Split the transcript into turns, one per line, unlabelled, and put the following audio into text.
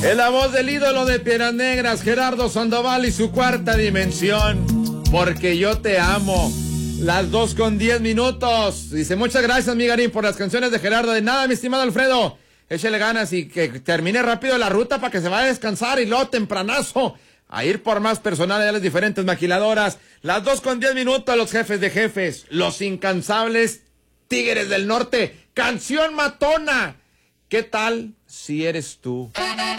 Es la voz del ídolo de Piedras Negras, Gerardo Sandoval y su cuarta dimensión. Porque yo te amo. Las 2:10. Dice, muchas gracias, Migarín, por las canciones de Gerardo. De nada, mi estimado Alfredo. Échale ganas y que termine rápido la ruta para que se vaya a descansar y luego tempranazo a ir por más personal de las diferentes maquiladoras. Las 2:10, los jefes de jefes, los incansables Tigres del Norte. Canción matona. ¿Qué tal si eres tú?